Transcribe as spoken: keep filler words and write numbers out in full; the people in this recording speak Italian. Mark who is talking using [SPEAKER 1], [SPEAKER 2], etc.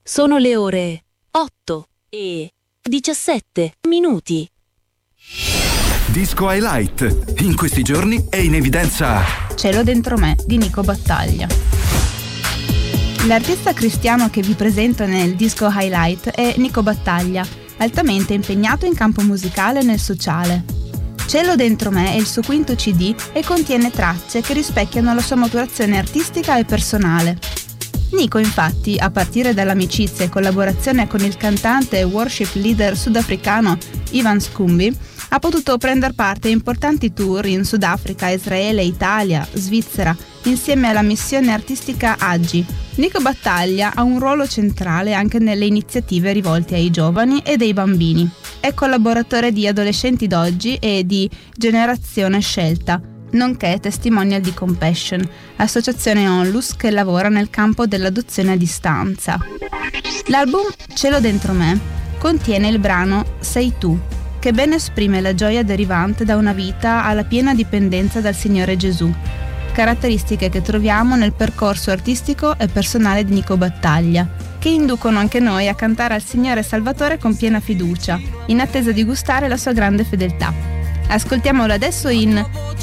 [SPEAKER 1] Sono le ore otto e diciassette minuti.
[SPEAKER 2] Disco Highlight. In questi giorni è in evidenza
[SPEAKER 3] Cielo dentro me di Nico Battaglia. L'artista cristiano che vi presento nel Disco Highlight è Nico Battaglia, altamente impegnato in campo musicale e nel sociale. Cielo dentro me è il suo quinto C D e contiene tracce che rispecchiano la sua maturazione artistica e personale. Nico, infatti, a partire dall'amicizia e collaborazione con il cantante e worship leader sudafricano Ivan Scumbi, ha potuto prendere parte a importanti tour in Sudafrica, Israele, Italia, Svizzera, insieme alla missione artistica Aggi. Nico Battaglia ha un ruolo centrale anche nelle iniziative rivolte ai giovani e ai bambini. È collaboratore di Adolescenti d'Oggi e di Generazione Scelta, nonché testimonial di Compassion, associazione Onlus che lavora nel campo dell'adozione a distanza. L'album Cielo dentro me contiene il brano Sei tu, che ben esprime la gioia derivante da una vita alla piena dipendenza dal Signore Gesù, caratteristiche che troviamo nel percorso artistico e personale di Nico Battaglia, che inducono anche noi a cantare al Signore Salvatore con piena fiducia, in attesa di gustare la sua grande fedeltà. Ascoltiamolo adesso in